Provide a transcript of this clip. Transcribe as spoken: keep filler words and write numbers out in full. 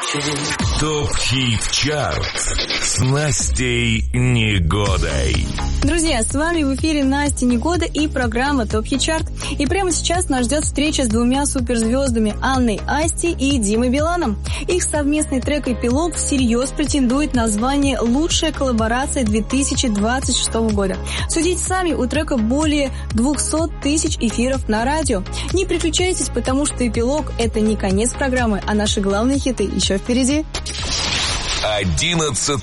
ТОП-хит-чарт с Настей Негодой. Друзья, с вами в эфире Настя Негода и программа ТОП-хит-чарт. И прямо сейчас нас ждет встреча с двумя суперзвездами Анной Асти и Димой Биланом. Их совместный трек «Эпилог» всерьез претендует на звание «Лучшая коллаборация две тысячи двадцать шестого года». Судите сами, у трека более двухсот тысяч эфиров на радио. Не переключайтесь, потому что «Эпилог» — это не конец программы, а наши главные хиты еще впереди. Одиннадцать.